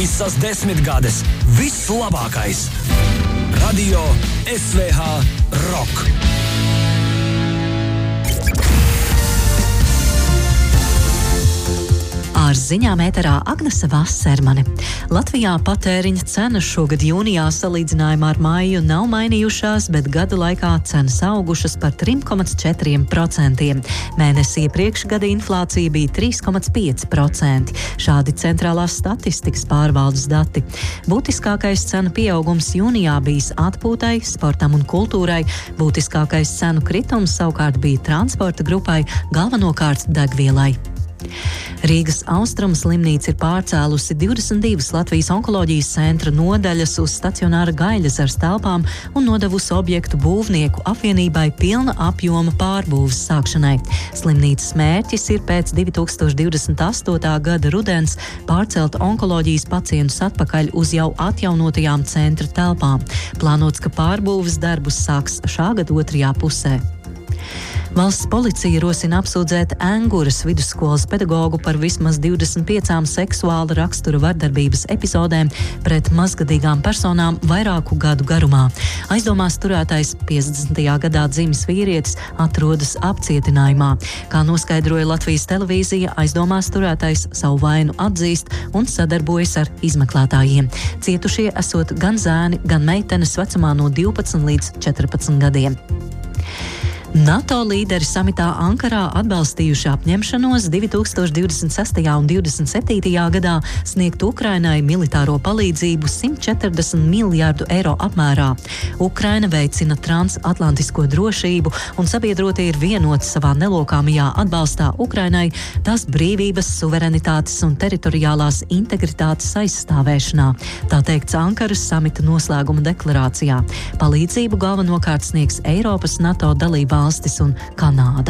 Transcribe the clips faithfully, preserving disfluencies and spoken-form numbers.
Visas desmitgades, viss labākais. Radio S V H Rock. Ar ziņām ēterā Agnese Vasermane. Latvijā patēriņa cenas šogad jūnijā salīdzinājumā ar māju nav mainījušās, bet gada laikā cenas augušas par trīs komats četri procenti. Mēnesi iepriekš gada inflācija bija trīs komats pieci procenti. Šādi centrālās statistikas pārvaldes dati. Būtiskākais cenu pieaugums jūnijā bijis atpūtai, sportam un kultūrai. Būtiskākais cenu kritums savukārt bija transporta grupai, galvenokārt degvielai. Rīgas Austrumu slimnīca ir pārcēlusi divdesmit divas Latvijas onkoloģijas centra nodaļas uz stacionāra Gaļezeras telpām un nodevusi objektu būvnieku apvienībai pilna apjoma pārbūves sākšanai. Slimnīcas mērķis ir pēc divi tūkstoši divdesmit astotā gada rudens pārcelt onkoloģijas pacientus atpakaļ uz jau atjaunotajām centra telpām. Plānots, ka pārbūves darbus sāks šā gada otrajā pusē. Valsts policija rosina apsūdzēt Enguras vidusskolas pedagogu par vismaz divdesmit piecām seksuāla rakstura vardarbības epizodēm pret mazgadīgām personām vairāku gadu garumā. Aizdomās turētais piecdesmitajā gadā dzimis vīrietis atrodas apcietinājumā. Kā noskaidroja Latvijas televīzija, aizdomās turētais savu vainu atzīst un sadarbojas ar izmeklētājiem. Cietušie esot gan zēni, gan meitenes vecumā no divpadsmit līdz četrpadsmit gadiem. NATO līderi samitā Ankarā atbalstījuši apņemšanos divi tūkstoši divdesmit sestajā un divdesmit septītajā gadā sniegt Ukrainai militāro palīdzību simt četrdesmit miljārdu eiro apmērā. Ukraina veicina transatlantisko drošību un sabiedrotie ir vienoti savā nelokāmajā atbalstā Ukrainai, tās brīvības, suverenitātes un teritoriālās integritātes aizstāvēšanā. Tā teikts Ankaras samita noslēguma deklarācijā. Palīdzību galvenokārt sniegs Eiropas NATO dalībvalstis valstis un Kanāda.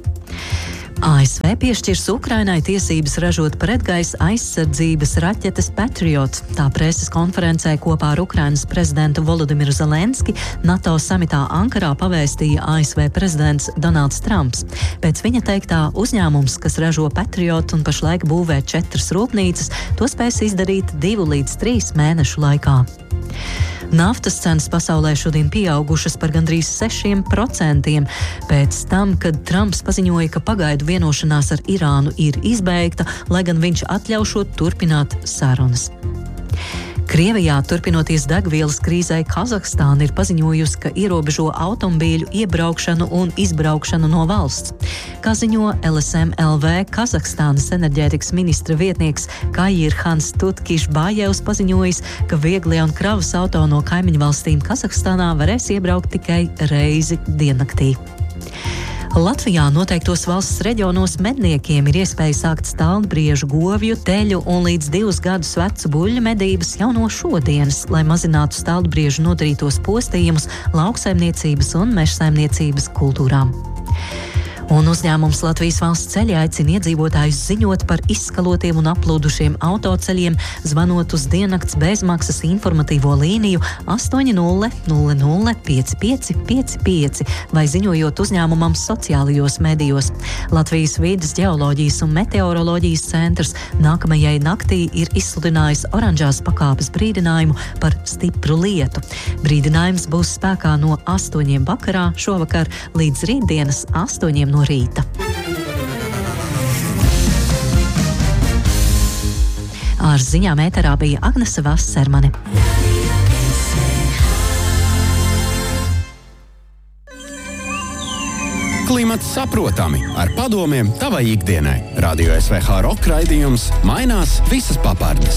A S V piešķirs Ukrainai tiesības ražot pretgaisa aizsardzības raķetes Patriot. Tā preses konferencē kopā ar Ukrainas prezidentu Volodimiru Zelenski NATO samitā Ankarā pavēstīja A S V prezidents Donalds Trumps. Pēc viņa teiktā, uzņēmums, kas ražo Patriot un pašlaik būvē četras rūpnīcas, to spēs izdarīt divu līdz trīs mēnešu laikā. Naftas cenas pasaulē šodien pieaugušas par gandrīz sešiem procentiem. Pēc tam, kad Trumps paziņoja, ka pagaidu vienošanās ar Irānu ir izbeigta, lai gan viņš atļaušot turpināt sarunas. Krievijā, turpinoties degvielas krīzei, Kazahstāna ir paziņojusi, ka ierobežo automobīļu iebraukšanu un izbraukšanu no valsts. Kā ziņo L S M L V, Kazahstānas enerģētikas ministra vietnieks Kairhans Tutkišbājevs paziņojis, ka vieglie un kravas auto no kaimiņu valstīm Kazahstānā varēs iebraukt tikai reizi diennaktī. Latvijā noteiktos valsts reģionos medniekiem ir iespēja sākt stāvbriežu, govju, teļu un līdz divus gadus vecu buļļu medības jau no šodienas, lai mazinātu stāvbriežu nodarītos postījumus lauksaimniecības un mežsaimniecības kultūrām. Un uzņēmums Latvijas valsts ceļi aicina iedzīvotājus ziņot par izskalotiem un aplūdušiem autoceļiem, zvanot uz diennakts bezmaksas informatīvo līniju astoņi nulle nulle nulle pieci pieci pieci pieci vai ziņojot uzņēmumam sociālajos medijos. Latvijas vides ģeoloģijas un meteoroloģijas centrs nākamajai naktī ir izsludinājis oranžās pakāpes brīdinājumu par stipru lietu. Brīdinājums būs spēkā no astoņiem vakarā šovakar līdz rītdienas astoņiem no rīta. Ar ziņām ēterā bija Agnese Vasermane. Klimats saprotami ar padomiem tavai ikdienai. Radio S V H Rock raidījums mainās visas papardes.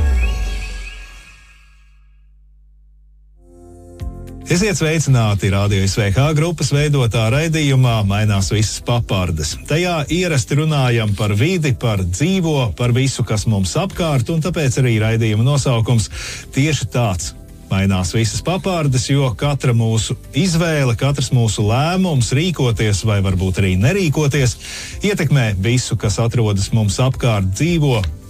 Esiet sveicināti Radio S V H grupas veidotā raidījumā Mainās visas papardes. Tajā ierasti runājam par vidi, par dzīvo, par visu, kas mums apkārt, un tāpēc arī raidījuma nosaukums tieši tāds. Mainās visas papardes, jo katra mūsu izvēle, katrs mūsu lēmums rīkoties vai varbūt arī nerīkoties ietekmē visu, kas atrodas mums apkārt, dzīvo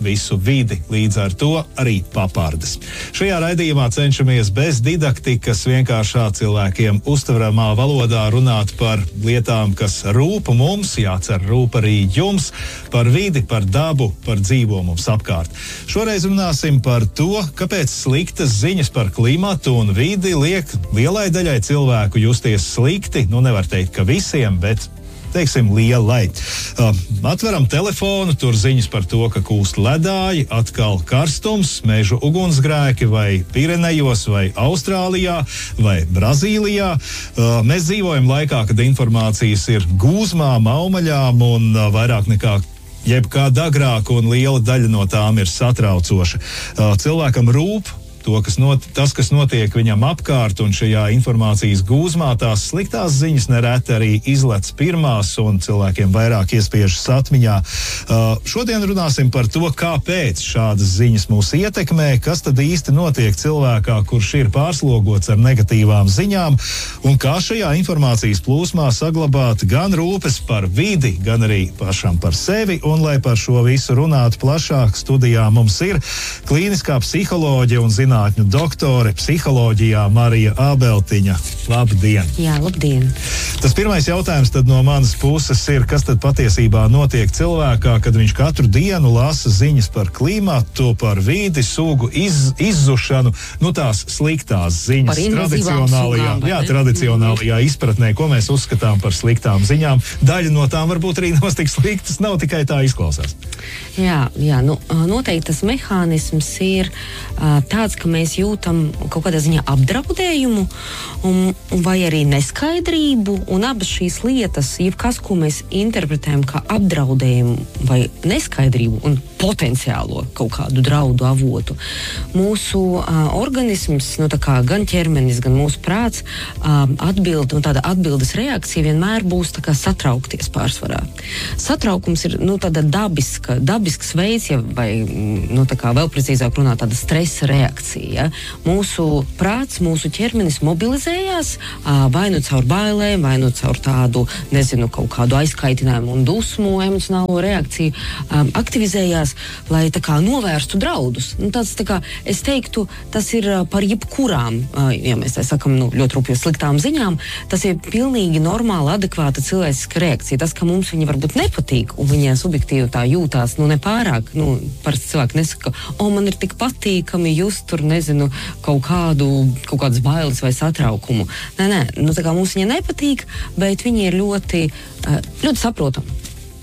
visu vidi, līdz ar to arī papardes. Šajā raidījumā cenšamies bez didaktikas vienkāršā cilvēkiem uztveramā valodā runāt par lietām, kas rūp mums, jācer rūp arī jums, par vidi, par dabu, par dzīvo mums apkārt. Šoreiz runāsim par to, kāpēc sliktas ziņas par klimatu un vidi liek lielai daļai cilvēku justies slikti, nu nevar teikt, ka visiem, bet teiksim, lielai. Uh, atveram telefonu, tur ziņas par to, ka kūst ledāji, atkal karstums, mežu ugunsgrēki vai Pirenejos, vai Austrālijā, vai Brazīlijā. Uh, mēs dzīvojam laikā, kad informācijas ir gūzmām, aumaļām un uh, vairāk nekā jebkāda agrāk, un liela daļa no tām ir satraucoša. Uh, cilvēkam rūp To, kas not, tas, kas notiek viņam apkārt, un šajā informācijas gūzmā tās sliktās ziņas nereti arī izlec pirmās, un cilvēkiem vairāk iespiežas atmiņā. Uh, šodien runāsim par to, kāpēc šādas ziņas mūs ietekmē, kas tad īsti notiek cilvēkā, kurš ir pārslogots ar negatīvām ziņām, un kā šajā informācijas plūsmā saglabāt gan rūpes par vidi, gan arī pašam par sevi, un lai par šo visu runātu plašāk, studijā mums ir klīniskā psiholoģija un zinātne zinātņu doktore psiholoģijā Marija Ābeltiņa. Labdien! Jā, labdien! Tas pirmais jautājums tad no manas puses ir, kas tad patiesībā notiek cilvēkā, kad viņš katru dienu lasa ziņas par klimatu, par vidi, sugu iz, izzušanu, nu tās sliktās ziņas. Par tradicionālajā, sugām, jā, tradicionālajā izpratnē, ko mēs uzskatām par sliktām ziņām. Daļa no tām varbūt arī nav tik sliktas, nav tikai tā izklausās. Jā, jā, nu, noteikti tas mehānisms ir uh, tāds, ka mēs jūtam kaut kādā ziņā apdraudējumu un, vai arī neskaidrību, un abas šīs lietas, jebkas, ko mēs interpretējam kā apdraudējumu vai neskaidrību un potenciālo kaut kādu draudu avotu, mūsu uh, organisms, nu, tā kā gan ķermenis, gan mūsu prāts uh, atbild, un tāda atbildes reakcija vienmēr būs tā kā satraukties pārsvarā. Satraukums ir, nu, tāda dabiska, dabisks veids, ja, vai, nu, tā kā vēl precīzāk runā, tāda stresa reakcija. Ja? Mūsu prāts, mūsu ķermenis mobilizējās vai nu caur bailēm, vai nu caur tādu, nezinu, kaut kādu aizkaitinājumu un dusmu, emocionālo reakciju aktivizējās, lai tā kā novērstu draudus. Nu, tāds, tā kā, es teiktu, tas ir par jebkurām, ja mēs tā sakam, nu, ļoti rūpīgi sliktām ziņām, tas ir pilnīgi normāla, adekvāta cilvēciska reakcija. Tas, ka mums viņa varbūt nepatīk, un viņa subjektīvi tā jūtās, nu, nepārāk, nu, parasti cilvēki nesaka, o, man ir tik patīkami just tur, nezinu, kaut kādu, kaut kādas bailes vai satraukumu. Nē, nē, nu, tā kā mums viņa nepatīk, bet viņa ir ļoti, ļoti saprotama.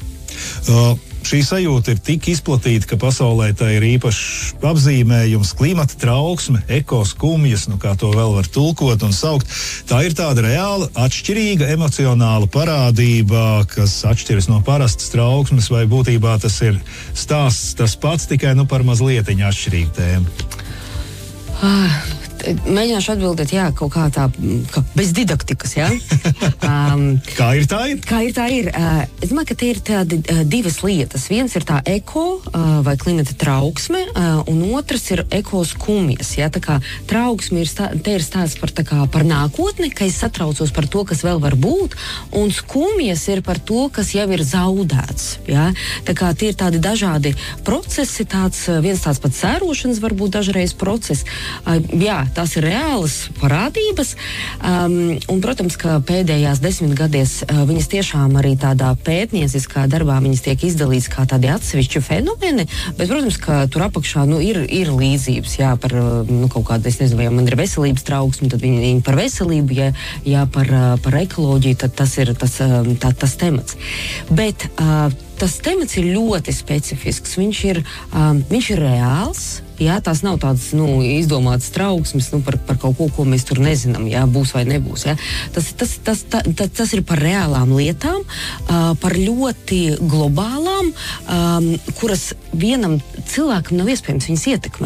Uh. Šī sajūta ir tik izplatīta, ka pasaulē tā ir īpašs apzīmējums klimata trauksme, ekoskumjas, nu kā to vēl var tulkot un saukt. Tā ir tāda reāla, atšķirīga emocionāla parādība, kas atšķiras no parastas trauksmes, vai būtībā tas ir stāsts tas pats, tikai nu par mazlietiņu atšķirīgu tēmu. Ah. Mēģināšu atbildēt, jā, kaut kā tā, kā bez didaktikas, jā. Um, kā ir tā ir? Kā ir tā ir. Uh, es domāju, ka te ir tādi uh, divas lietas. Viens ir tā eko uh, vai klimata trauksme, uh, un otrs ir ekoskumjas, jā. Tā kā trauksme ir, stā, te ir stāsts par, tā kā, par nākotni, ka es satraucos par to, kas vēl var būt, un skumjas ir par to, kas jau ir zaudēts, jā. Tā kā tie ir tādi dažādi procesi, tāds, viens tāds pats sērošanas varbūt dažreiz process. Uh, jā, tās ir reālas parādības, um, un, protams, ka pēdējās desmitgadēs uh, viņas tiešām arī tādā pētnieciskā darbā viņas tiek izdalīts kā tādi atsevišķi fenomeni, bet, protams, ka tur apakšā, nu, ir, ir līdzības, jā, par, nu, kaut kādu, es nezinu, vai man ir veselības trauksme, tad viņi, viņi par veselību, ja, ja par, par ekoloģiju, tad tas ir tas, tā, tas temats. Bet uh, tas temats ir ļoti specifisks, viņš ir, um, viņš ir reāls. Jā, tās nav tādas, nu, izdomātas trauksmes, nu, par, par kaut ko, ko mēs tur nezinām, jā, būs vai nebūs, jā. Tas, tas, tas, ta, ta, tas ir par reālām lietām, uh, par ļoti globālām, um, kuras vienam cilvēkam nav iespējams viņas ietekmēt.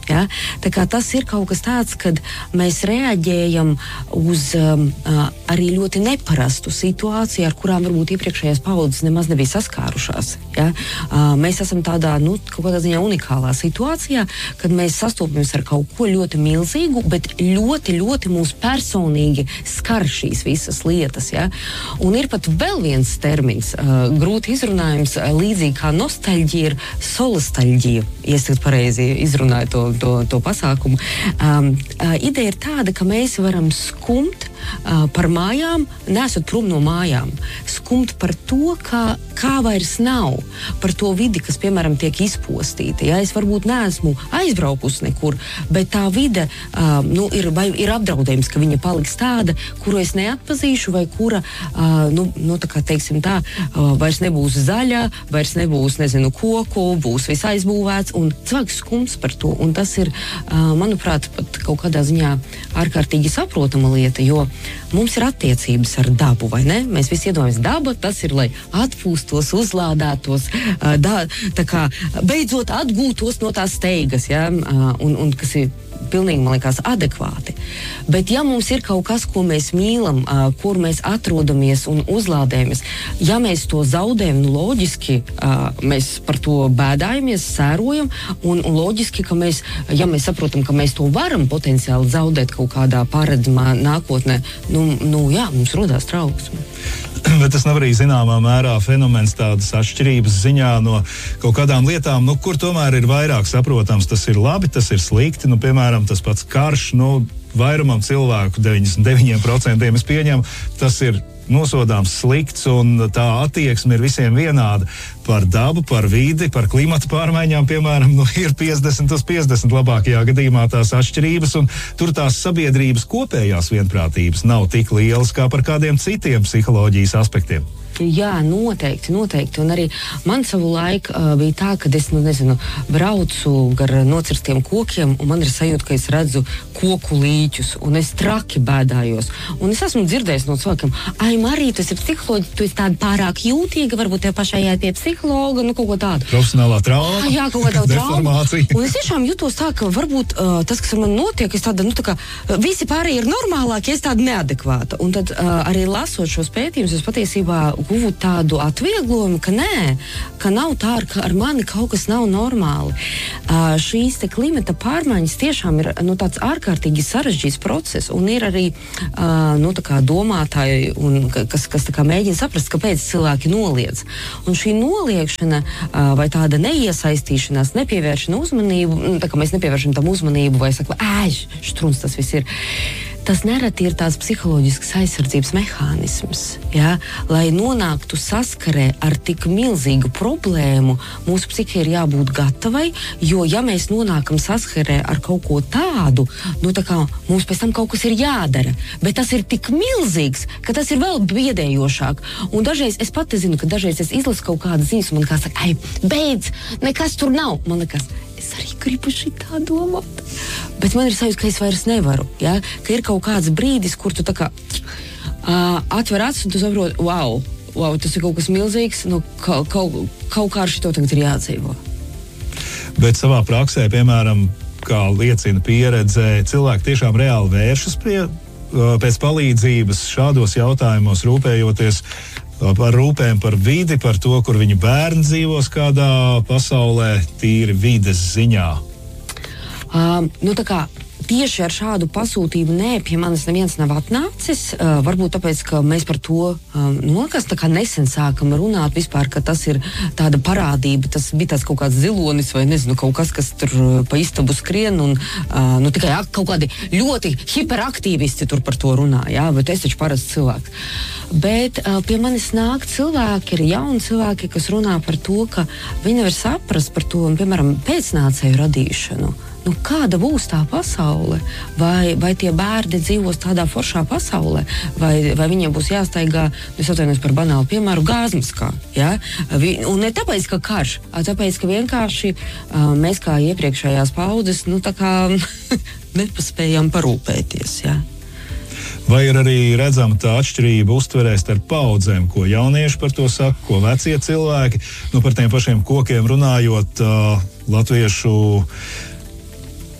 Ja? Tā kā tas ir kaut kas tāds, kad mēs reaģējam uz um, arī ļoti neparastu situāciju, ar kurām varbūt iepriekšējās paudzes nemaz nebija saskārušās. Ja? Uh, mēs esam tādā, nu, kaut kādā ziņā unikālā situācijā, kad mēs sastopamies ar kaut ko ļoti milzīgu, bet ļoti, ļoti mūs personīgi skar šīs visas lietas. Ja? Un ir pat vēl viens termins, uh, grūti izrunājums, uh, līdzīgi kā nostalģija ir solastalģija, ja es tagad pareizi izrunāju to To, to pasākumu. Um, uh, ideja ir tāda, ka mēs varam skumt uh, par mājām, nesot prom no mājām. Skumt par to, kā, kā vairs nav, par to vidi, kas, piemēram, tiek izpostīta. Ja? Es varbūt neesmu aizbraukusi nekur, bet tā vide uh, nu, ir, vai, ir apdraudējums, ka viņa paliks tāda, kuru es neatpazīšu, vai kura, uh, nu, nu, tā kā teiksim tā, uh, vairs nebūs zaļa, vairs nebūs, nezinu, koku, būs viss aizbūvēts, un cilvēks skums par to. Un tas ir, manuprāt, pat kaut kādā ziņā ārkārtīgi saprotama lieta, jo mums ir attiecības ar dabu, vai ne? Mēs visi iedomājamies, daba tas ir, lai atpūstos, uzlādētos, da, tā kā beidzot atgūtos no tās steigas, ja? un, un kas ir pilnīgi, man liekas, adekvāti. Bet ja mums ir kaut kas, ko mēs mīlam, uh, kur mēs atrodamies un uzlādējamies, ja mēs to zaudējam, nu loģiski uh, mēs par to bēdājamies, sērojam, un, un loģiski, ka mēs, ja mēs saprotam, ka mēs to varam potenciāli zaudēt kaut kādā paredzamā nākotnē, nu, nu jā, mums rodās trauksme. Bet tas nav arī zināmā mērā fenomens tādas atšķirības ziņā no kaut kādām lietām, nu, kur tomēr ir vairāk saprotams, tas ir labi, tas ir slikti, nu, piemēram, tas pats karš, nu, vairumam cilvēku, deviņdesmit deviņi procenti es pieņemu, tas ir nosodāms slikts, un tā attieksme ir visiem vienāda. Par dabu, par vidi, par klimata pārmaiņām, piemēram, nu, ir piecdesmit uz piecdesmit labākajā gadījumā tās atšķirības, un tur tās sabiedrības kopējās vienprātības nav tik lielas kā par kādiem citiem psiholoģijas aspektiem. Jā, noteikti, noteikti. Un arī man savu laiku uh, bija tā, ka es, nu, nezinu, braucu gar nocirstiem kokiem, un man ir sajūta, ka es redzu koku līķus, un es traki bēdājos. Un es esmu dzirdējis no cilvēkiem, ai, Marija, tu esi psiholoģi, tu esi tāda pārāk jūtīga, varbūt tev pašai jāiet pie psihologa, nu, kaut ko tādu. Profesionālā trauma, ah, jā, kaut kādā trauma. Un es tiešām jūtos tā, ka varbūt uh, tas, kas ar mani notiek, es tāda, nu, tā kā, visi pārējie ir normālāki, es tāda neadekvāta. Un tad uh, arī lasot šos pētījumus, es patiesībā guvu tādu atvieglojumu, ka nē, ka nav tā, ka ar mani kaut kas nav normāli. Uh, šīs te klimata pārmaiņas tiešām ir, nu, tāds ārkārtīgi sarežģīts process, un ir arī, uh, nu, tā kā domātāji, un, kas, kas tā kā mēģina saprast, kāpēc cilvēki noliedz. Un šī noliegšana uh, vai tāda neiesaistīšanās, nepievēršana uzmanību, tā kā mēs nepievēršam tam uzmanību, vai saka, ēž, štruns tas viss ir. Tas nereti ir tāds psiholoģisks aizsardzības mehānisms. Ja? Lai nonāktu saskarē ar tik milzīgu problēmu, mūsu psihe ir jābūt gatavai, jo ja mēs nonākam saskarē ar kaut ko tādu, nu tā kā mums pēc tam kaut kas ir jādara, bet tas ir tik milzīgs, ka tas ir vēl biedējošāk. Un dažreiz es pati zinu, ka dažreiz es izlasu kaut kādas ziņas, un man kā saka, ai, beidz, nekas tur nav. Man liekas, es arī gribu šitā domāt. Bet man ir sajūta, ka es vairs nevaru. Ja? Ka ir kaut kāds brīdis, kur tu tā kā uh, atver acis un tu saproti, wow, wow, tas ir kaut kas milzīgs, nu, kaut, kaut, kaut kā ar šito tagad ir jādzīvo. Bet savā praksē, piemēram, kā liecina pieredze, cilvēki tiešām reāli vēršas pie, uh, pēc palīdzības šādos jautājumos, rūpējoties par rūpēm par vidi, par to, kur viņu bērni dzīvos kādā pasaulē, tīri vides ziņā. Um, nu tā kā tieši ar šādu pasūtījumu nē, pie manis neviens nav atnācis. Uh, varbūt tāpēc, ka mēs par to um, nu, kas, tā kā nesen sākam runāt vispār, ka tas ir tāda parādība. Tas bija tāds kaut kāds zilonis vai nezinu, kaut kas, kas tur pa istabu skrien un uh, nu, tikai kaut kādi ļoti hiperaktīvisti tur par to runā, jā, bet es taču parasts cilvēks. Bet uh, pie manis nāk cilvēki, ir jauni cilvēki, kas runā par to, ka viņi nevar saprast par to, un, piemēram, pēcnācēju radīšanu. Nu, kāda būs tā pasaule? Vai, vai tie bērni dzīvos tādā foršā pasaulē? Vai, vai viņiem būs jāstaigā, es atvainojos par banālu piemēru, gāzmaskā? Ja? Un ne tāpēc, ka karš, tāpēc, ka vienkārši uh, mēs kā iepriekšējās paudzes, nu tā kā nepaspējām parūpēties. Ja? Vai ir arī redzama tā atšķirība uztverē starp paudzēm, ko jaunieši par to saka, ko vecie cilvēki? Nu, par tiem pašiem kokiem runājot, uh, latviešu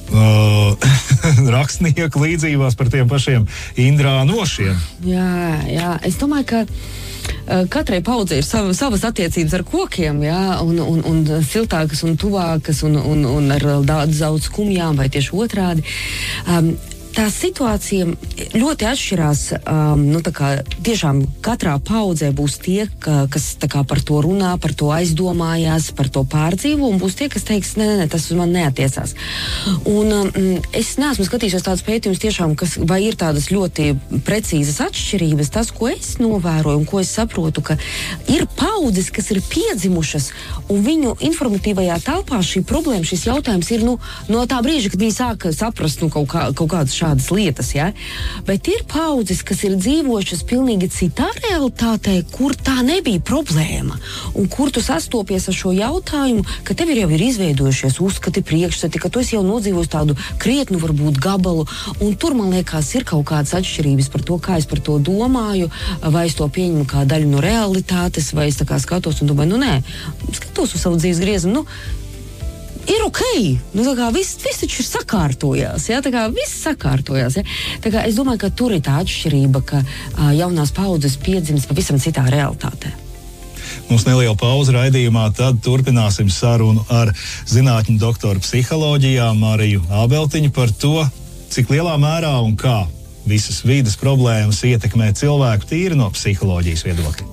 Uh, rakstnieku līdzībās par tiem pašiem indrānošiem. Jā, jā, es domāju, ka uh, katrai paudzei ir sava, savas attiecības ar kokiem, jā, un, un, un siltākas un tuvākas, un, un, un ar daudz, daudz skumjām, vai tieši otrādi. Um, Tā situācija ļoti atšķirās. Um, nu, tā kā, tiešām katrā paudzē būs tie, ka, kas tā kā, par to runā, par to aizdomājās, par to pārdzīvo, un būs tie, kas teiks, nē, nē, tas uz mani neatiecās. Un, um, es neesmu skatījusies tādus pētījumus, tiešām, kas, vai ir tādas ļoti precīzas atšķirības. Tas, ko es novēroju un ko es saprotu, ka ir paudzes, kas ir piedzimušas, un viņu informatīvajā telpā šī problēma, šis jautājums ir nu, no tā brīža, kad viņi sāka saprast nu, kaut, kā, kaut kādas šādas lietas, ja? Bet ir paudzes, kas ir dzīvojušas pilnīgi citā realitātē, kur tā nebija problēma, un kur tu sastopies ar šo jautājumu, ka tev ir jau ir izveidojušies uzskati, priekšstati, ka tu esi jau nodzīvojis tādu krietnu, varbūt, gabalu, un tur, man liekas, ir kaut kādas atšķirības par to, kā es par to domāju, vai es to pieņemu kā daļu no realitātes, vai es tā kā skatos un domāju, nu nē, skatos uz savu dzīves griezumu, nu, ir ok, nu, tā kā viss, viss taču ir sakārtojās, ja? Tā kā viss sakārtojās, ja? Tā kā es domāju, ka tur ir tā atšķirība, ka uh, jaunās paudzes piedzimst pavisam citā realitātē. Mums neliela pauze raidījumā, tad turpināsim sarunu ar zinātņu doktoru psiholoģijā Mariju Ābeltiņu par to, cik lielā mērā un kā visas vides problēmas ietekmē cilvēku tīri no psiholoģijas viedokļa.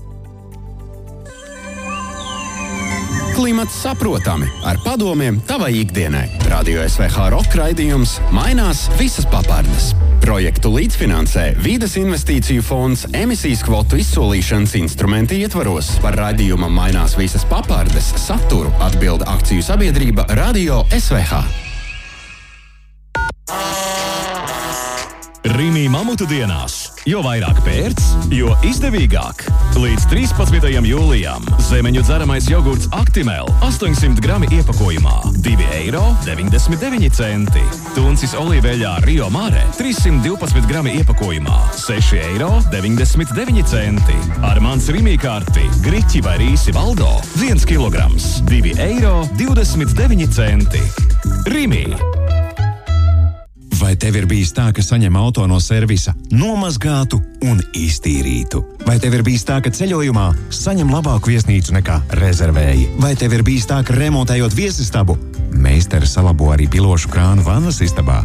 Klimats saprotami ar padomiem tavai ikdienai. Radio S V H rock raidījums mainās visas papardes. Projektu līdzfinansē Vides investīciju fonds emisijas kvotu izsolīšanas instrumenti ietvaros. Par raidījuma mainās visas papardes saturu atbilda akciju sabiedrība Radio S V H. Rīmī mamutu dienās, jo vairāk pērts, jo izdevīgāk. Līdz trīspadsmitajam jūlijam zemeņu dzeramais jogurts Actimel astoņsimt grami iepakojumā divi eiro deviņdesmit deviņi centi. Tuncis olīveļā Rio Mare trīssimt divpadsmit grami iepakojumā seši eiro deviņdesmit deviņi centi. Ar mans Rīmī karti griķi vai rīsi Valdo viens kilograms divi eiro divdesmit deviņi centi. Rīmī. Vai tev ir bijis tā, ka saņem auto no servisa nomazgātu un iztīrītu? Vai tev ir bijis tā, ka ceļojumā saņem labāku viesnīcu nekā rezervēji? Vai tev ir bijis tā, ka remontējot viesistabu meistari salabo arī pilošu krānu vannas istabā?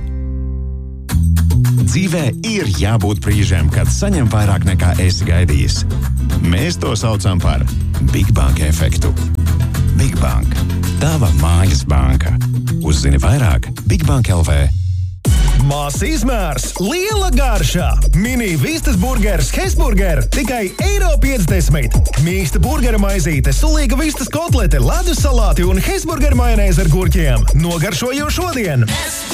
Dzīvē ir jābūt brīžiem, kad saņem vairāk nekā esi gaidījis. Mēs to saucam par Big Bank efektu. Big Bank. Tava mājas banka. Uzzini vairāk Bigbank L V. Māsa izmērs, liela garšā. Mini vistas burgers Hesburger tikai eiro piecdesmit. Mīksta burgera maizīte, sulīga vistas kotlete, ledus salāti un Hesburger majonēze ar gurķiem. Nogaršo jau šodien.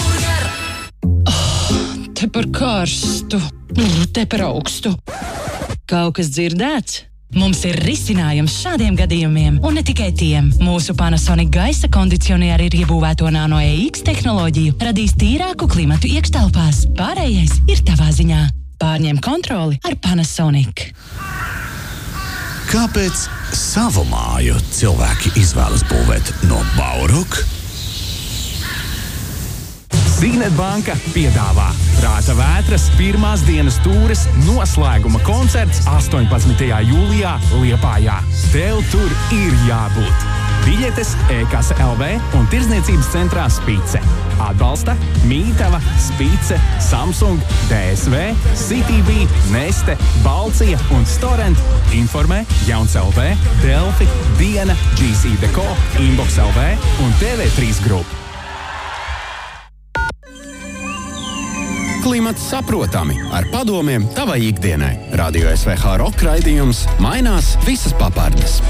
Oh, te par karstu, te par augstu. Kaut kas dzirdēts? Mums ir risinājums šādiem gadījumiem, un ne tikai tiem. Mūsu Panasonic gaisa kondicionieri ir iebūvēto Nano E X tehnoloģiju, radīs tīrāku klimatu iekštelpās. Pārējais ir tavā ziņā. Pārņem kontroli ar Panasonic. Kāpēc savu māju cilvēki izvēlas būvēt no Bauruka? Zīnet banka piedāvā Prāta vētras pirmās dienas tūres noslēguma koncerts astoņpadsmitajā jūlijā Liepājā. Tev tur ir jābūt. Biļetes e-kasa L V un tirdzniecības centrā Spice. Atbalsta Mītava, Spice, Samsung, D S V, C T B, Neste, Balcija un Storent. Informē Jauns L V, Delfi, Diena, G C Deco, Inbox L V un T V trīs grupa. Klimats saprotami ar padomiem tavai ikdienai. Radio S V H rock raidījums mainās visas papardes.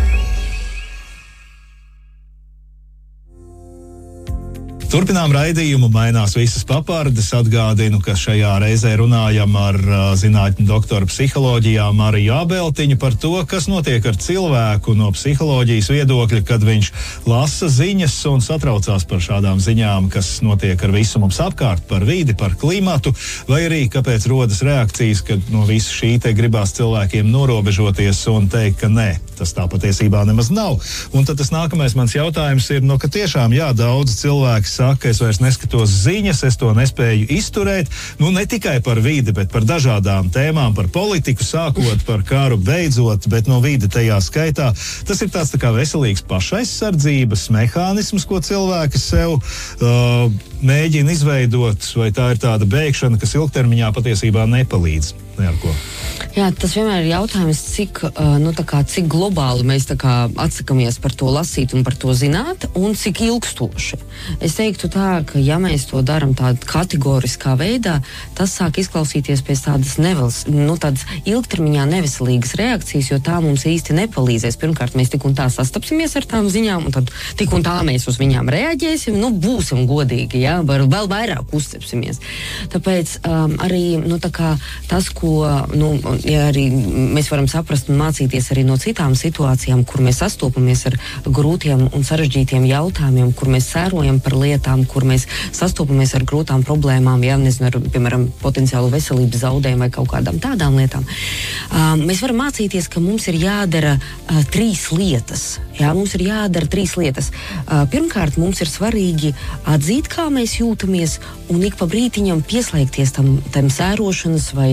Turpinām raidījumu, mainās visas papardes. Atgādinu, ka šajā reizē runājam ar uh, zinātņu doktoru psiholoģijā Mariju Ābeltiņu par to, kas notiek ar cilvēku no psiholoģijas viedokļa, kad viņš lasa ziņas un satraucās par šādām ziņām, kas notiek ar visu mums apkārt, par vidi, par klimatu, vai arī kāpēc rodas reakcijas, kad no visa šī te gribās cilvēkiem norobežoties un teikt, ka nē, tas tā patiesībā nemaz nav. Un tad tas nākamais mans jautājums ir, no, ka tiešām jā, daudz cilvēki saka, es vairs neskatos ziņas, es to nespēju izturēt. Nu, ne tikai par vidi, bet par dažādām tēmām, par politiku sākot, par karu beidzot, bet no vidi tajā skaitā. Tas ir tāds tā kā veselīgs pašaizsardzības mehānisms, ko cilvēki sev uh, mēģina izveidot, vai tā ir tāda bēgšana, kas ilgtermiņā patiesībā nepalīdz. Ne ar ko. Jā, tas vienmēr ir jautājums, cik, uh, nu, tā kā, cik globāli mēs tā kā atsakamies par to lasīt un par to zināt, un cik ilgstoši. Es teiktu tā, ka ja mēs to daram tādā kategoriskā veidā, tas sāk izklausīties pēc tādas, nevels, nu, tādas ilgtermiņā neveselīgas reakcijas, jo tā mums īsti nepalīdzēs. Pirmkārt, mēs tik un tā sastapsimies ar tām ziņām, un tad tik un tā mēs uz viņām reaģēsim, nu, būsim godīgi, jā, var vēl vairāk uzcepsimies. Tāpēc um, arī, nu, tā kā tas, ko, nu, ja arī mēs varam saprast un mācīties arī no citām situācijām, kur mēs sastopamies ar grūtiem un sarežģītiem jautājumiem, kur mēs sērojam par lietām, kur mēs sastopamies ar grūtām problēmām, ja, nezinu, ar, piemēram, potenciālu veselības zaudējumu vai kaut kādām tādām lietām. Uh, mēs varam mācīties, ka mums ir jādara uh, trīs lietas. Jā, mums ir jādara trīs lietas. Uh, pirmkārt, mums ir svarīgi atzīt, kā mēs jūtamies, un ik pa brītiņam pieslēgties tam, tam sērošanas vai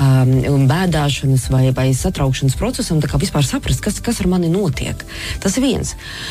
um, bēdāšanas vai, vai satraukšanas procesam, tā kā vispār saprast, kas, kas ar mani notiek. Tas ir viens.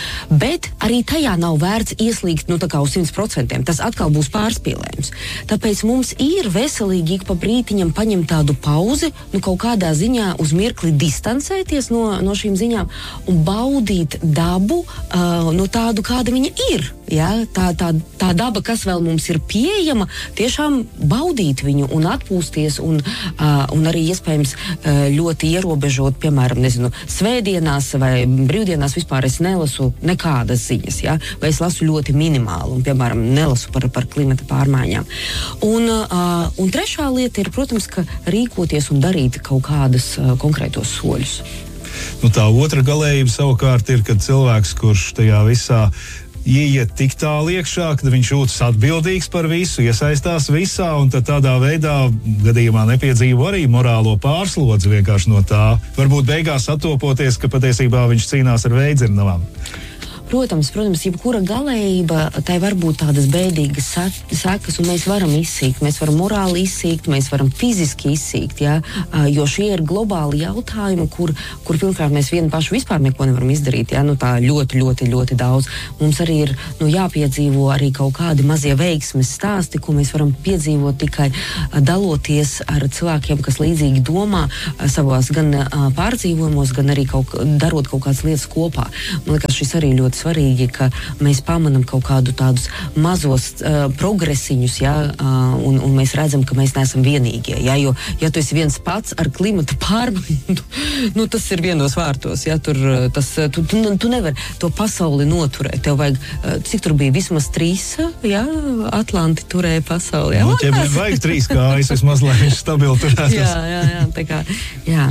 Bet arī tajā nav vērts ieslīgt, nu, tā kā uz simt procentiem. Tas atkal būs pārspīlējums. Tāpēc mums ir veselīgi ik pa brītiņam paņemt tādu pauzi, nu, kaut kādā ziņā uz mirkli distancēties no, no šīm ziņām un baudīt dabu, uh, nu, tādu, kāda viņa ir. Ja? Tā, tā, tā daba, kas vēl mums ir pieejama, tiešām baudīt viņu un atpūsties un, uh, un arī iespējams uh, ļoti ierobežot, piemēram, nezinu, svētdienās vai brīvdienās vispār es nelasu nekādas ziņas, ja? Vai es lasu ļoti minimāli un, piemēram, nelasu par, par klimata pārmaiņām. Un, uh, un trešā lieta ir, protams, ka rīkoties un darīt kaut kādas uh, konkrētos soļus. Nu, tā otra galējība savukārt ir, kad cilvēks, kurš tajā visā ieiet tik tālu iekšā, kad viņš jūtas atbildīgs par visu, iesaistās visā, un tad tādā veidā gadījumā nepiedzīvo arī morālo pārslodzi vienkārši no tā. Varbūt beigās attopoties, ka patiesībā viņš cīnās ar veidzirnavām. Protams, protams, jebkura galējība, tai var būt tādas bēdīgas sekas, un mēs varam izsīkt, mēs varam morāli izsīkt, mēs varam fiziski izsīkt, ja? Jo šie ir globāli jautājumi, kur, kur pirmkārt mēs vieni paši vispār neko nevaram izdarīt, ja? Nu, tā ļoti, ļoti, ļoti daudz. Mums arī ir, nu, jāpiedzīvo arī kaut kādi mazie veiksmes stāsti, ko mēs varam piedzīvot tikai daloties ar cilvēkiem, kas līdzīgi domā savās gan pārdzīvojumos, gan arī kaut, darot kaut kādas lietas kopā. Man liekas, šis arī ļoti svarīgi, ka mēs pamanam kaut kādu tādus mazos uh, progresiņus, ja, uh, un, un mēs redzam, ka mēs neesam vienīgie, ja, jo, ja tu esi viens pats ar klimata pārmaiņu, nu, tas ir vienos vārtos, ja, tur, tas, tu, tu, tu nevari to pasauli noturēt, tev vajag, uh, cik tur bija, vismaz trīs, ja, Atlanti turēja pasauli, ja. Nu, ķēpiem vajag trīs kājas, vismaz, lai viņš stabili turētos. Jā, jā, jā, tā kā, jā.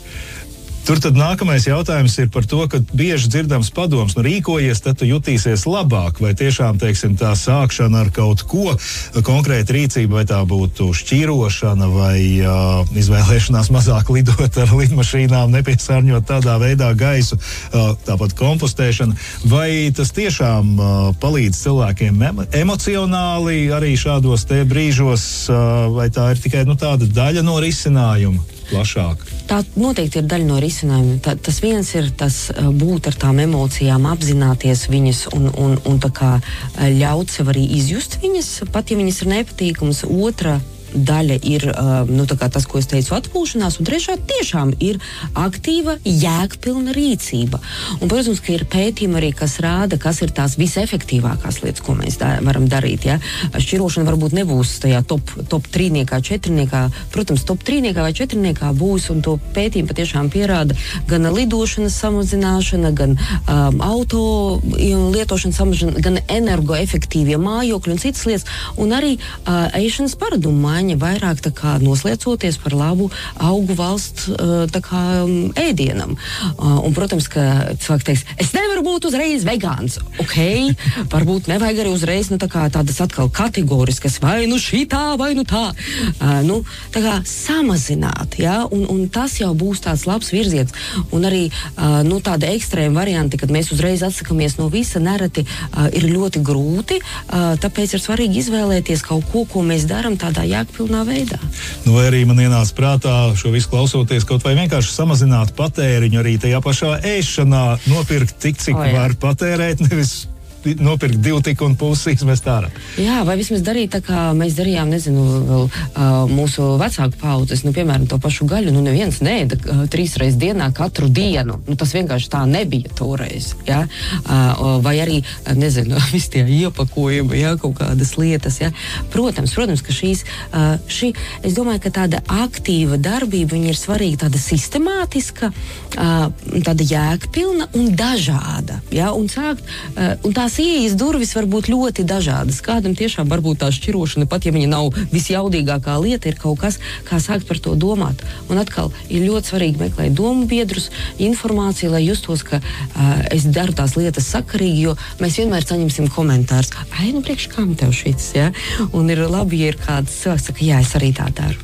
Tur tad nākamais jautājums ir par to, ka bieži dzirdams padoms, nu rīkojies, tad tu jutīsies labāk, vai tiešām, teiksim, tā sākšana ar kaut ko, konkrēta rīcība, vai tā būtu šķirošana, vai uh, izvēlēšanās mazāk lidot ar lidmašīnām, nepiesārņot tādā veidā gaisu, uh, tāpat kompostēšana, vai tas tiešām uh, palīdz cilvēkiem emo- emocionāli arī šādos te brīžos, uh, vai tā ir tikai, nu, tāda daļa no risinājuma? Plašāk. Tā noteikti ir daļa no risinājuma. Tā, tas viens ir tas būt ar tām emocijām, apzināties viņas un, un, un tā kā ļaut sev arī izjust viņas, pat ja viņas ir nepatīkamas. Otra daļa ir uh, nu, tā kā tas, ko es teicu, atpūšanās, un trešā tiešām ir aktīva, jēgpilna rīcība. Un, protams, ka ir pētījumi arī, kas rāda, kas ir tās visefektīvākās lietas, ko mēs da- varam darīt. Ja? Šķirošana varbūt nebūs tajā top, top trīniekā, četrniekā. Protams, top trīniekā vai četrniekā būs, un to pētījumi patiešām pierāda gan lidošanas samazināšana, gan um, auto lietošanas samazināšana, gan energoefektīvie mājokļi un citas lietas, un arī uh, ēšanas paradumu maiņa, vairāk tā kā noslēcoties par labu augu valsts tā kā ēdienam. Un, protams, ka cilvēki teiks, es nevaru nevar būt uzreiz vegāns. Ok, varbūt nevajag arī uzreiz, nu, tā kā tādas atkal kategoriskas, vai nu šitā, vai nu tā. Uh, nu, tā kā samazināt, ja, un, un tas jau būs tāds labs virziens. Un arī, uh, nu, tāda ekstrēma varianti, kad mēs uzreiz atsakamies no visa, nereti uh, ir ļoti grūti, uh, tāpēc ir svarīgi izvēlēties kaut ko, ko mēs darām tādā jēgpilnā veidā. Nu, vai arī man ienāca prātā šo visu klausoties, kaut vai vienkārši samazināt patēriņu arī tajā pašā ēšanā, nopirkt tik, cik O, jā. var patērēt, nevis nopirkt divu tiku un pusi izmest ārā. Jā, vai vismaz darīt tā, kā mēs darījām, nezinu, vēl, uh, mūsu vecāku paudzes, nu, piemēram, to pašu gaļu, nu, neviens neēda uh, trīs reizes dienā katru dienu. Nu, tas vienkārši tā nebija toreiz, jā. Uh, vai arī, uh, nezinu, visi tie iepakojumi, jā, kaut kādas lietas, jā. Protams, protams, ka šīs, uh, šī, es domāju, ka tāda aktīva darbība, viņa ir svarīga, tāda sistemātiska, uh, tāda jēgpilna un dažāda, jā, un sākt, uh, un tās ieejas durvis var būt ļoti dažādas. Kādam tiešām varbūt tā šķirošana, pat ja viņa nav visjaudīgākā lieta, ir kaut kas, kā sākt par to domāt. Un atkal ir ļoti svarīgi meklēt domu biedrus, informāciju, lai justos, ka uh, es daru tās lietas sakarīgi, jo mēs vienmēr saņemsim komentārus. Ai, nu priekš kam tev šits, ja? Un ir labi, ja ir kāds cilvēks, saka, jā, es arī tā daru.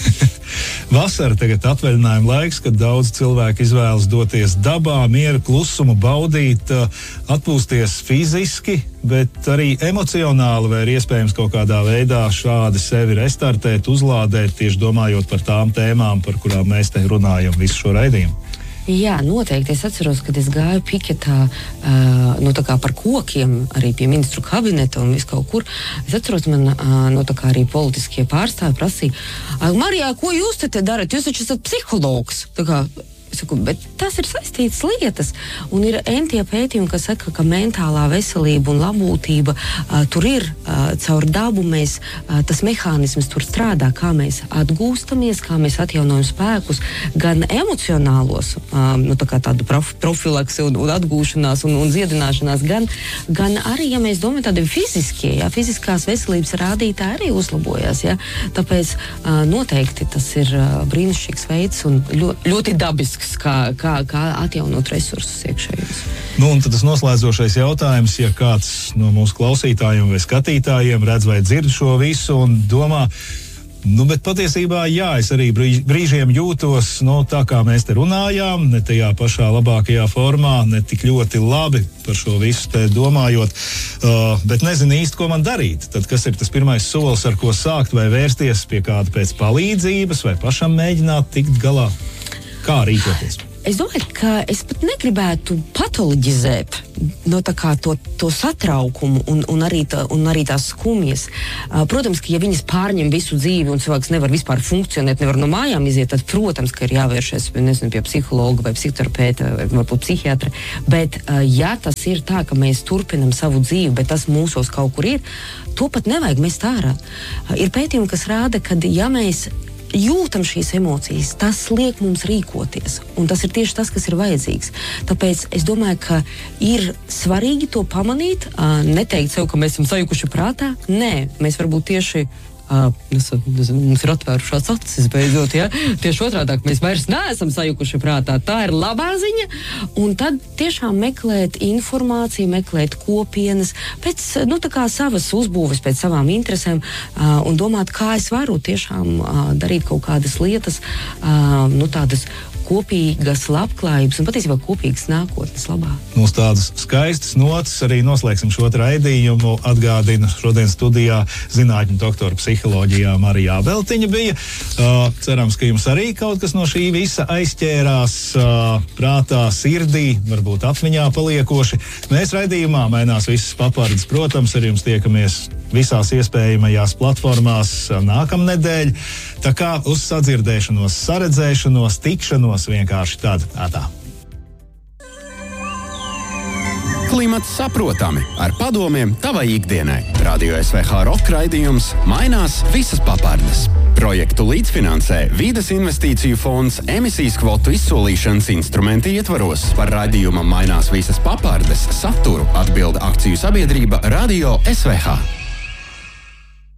Vasara tagad atvaļinājuma laiks, kad daudz cilvēku izvēlas doties dabā, mieru, klusumu, baudīt, atpūsties fiziski, bet arī emocionāli, vai ir iespējams kaut kādā veidā šādi sevi restartēt, uzlādēt, tieši domājot par tām tēmām, par kurām mēs te runājam visu šo raidījumu. Jā, noteikti. Es atceros, kad es gāju piketā, uh, nu, tā kā par kokiem, arī pie ministru kabineta un visu kaut kur. Es atceros, man, uh, nu, tā kā arī politiskie pārstāvi prasīja, Marijā, ko jūs te, te darat? Jūs taču esat psihologs. Tā kā, es saku, bet tas ir saistītas lietas. Un ir entie pētījumi, kas saka, ka mentālā veselība un labūtība uh, tur ir uh, caur dabu mēs, uh, tas mehānisms tur strādā, kā mēs atgūstamies, kā mēs atjaunojam spēkus, gan emocionālos, uh, nu tā kā tāda prof, profilaks un, un atgūšanās un, un dziedināšanās, gan, gan arī, ja mēs domājam tādi fiziskie, ja, fiziskās veselības rādītāji arī uzlabojās, ja, tāpēc uh, noteikti tas ir uh, brīnišķīgs veids un ļoti, ļoti dabisks. Kā, kā, kā atjaunot resursus iekšējos. Nu, un tad tas noslēdzošais jautājums, ja kāds no mūsu klausītājiem vai skatītājiem redz vai dzird šo visu un domā, nu, bet patiesībā, jā, es arī brīž, brīžiem jūtos, nu, tā kā mēs te runājām, ne tajā pašā labākajā formā, ne tik ļoti labi par šo visu te domājot, uh, bet nezinu īsti, ko man darīt. Tad kas ir tas pirmais solis, ar ko sākt, vai vērsties pie kāda pēc palīdzības, vai pašam mēģināt tikt galā? Kā rīkoties? Es domāju, ka es pat negribētu patoloģizēt no, tā kā, to, to satraukumu un, un, arī tā, un arī tās skumjas. Uh, protams, ka ja viņas pārņem visu dzīvi un cilvēks nevar vispār funkcionēt, nevar no mājām iziet, tad, protams, ka ir jāvēršas nezinu, pie psihologa vai psihoterapeita vai varbūt psihiatra. Bet, uh, ja tas ir tā, ka mēs turpinam savu dzīvi, bet tas mūsos kaut kur ir, to pat nevajag mest ārā. Uh, ir pētījumi, kas rāda, ka ja mēs jūtam šīs emocijas, tas liek mums rīkoties. Un tas ir tieši tas, kas ir vajadzīgs. Tāpēc es domāju, ka ir svarīgi to pamanīt, neteikt sev, ka mēs esam sajukuši prātā. Nē, mēs varbūt tieši Uh, nezinu, mums ir atvērušās acis beidzot, ja? Tieši otrādāk, mēs vairs neesam sajukuši prātā. Tā ir labā ziņa, un tad tiešām meklēt informāciju, meklēt kopienas pēc, nu, tā kā savas uzbūves, pēc savām interesēm, uh, un domāt, kā es varu tiešām uh, darīt kaut kādas lietas, uh, nu, tādas kopīgas labklājības un patiesībā kopīgas nākotnes labā. Mums tādas skaistas notas arī noslēgsim šo raidījumu. Atgādinu, šodien studijā zinātņu doktora psiholoģijā Marija Ābeltiņa bija. Uh, cerams, ka jums arī kaut kas no šī visa aizķērās uh, prātā, sirdī, varbūt atmiņā paliekoši. Mēs raidījumā mainās visas papardes. Protams, ar jums tiekamies visās iespējamajās platformās nākamnedēļ. Tā kā uz sadzirdēšanos, saredzēšanos, tikšanos vienkārši tad. Tā. Klimats saprotami ar padomiem tavai ikdienai. Radio S V H rock raidījums mainās visas papardes. Projektu līdzfinansē Vīdes investīciju fonds emisijas kvotu izsolīšanas instrumenti ietvaros. Par raidījumam mainās visas papardes saturu atbilda akciju sabiedrība Radio S V H.